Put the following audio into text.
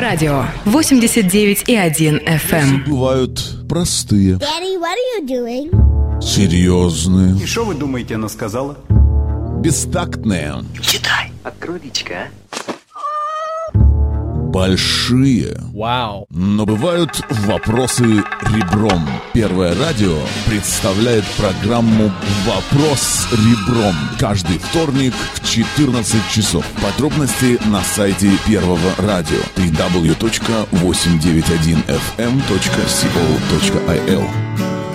Радио 89,1 FM. Бывают простые, Daddy, what are you doing? серьезные, И что вы думаете, она сказала? бестактные, Читай. Открой личико, а? большие. Вау. Но бывают вопросы ребром. Первое радио представляет программу «Вопрос ребром» каждый вторник в 14 часов. Подробности на сайте Первого радио www.891fm.co.il.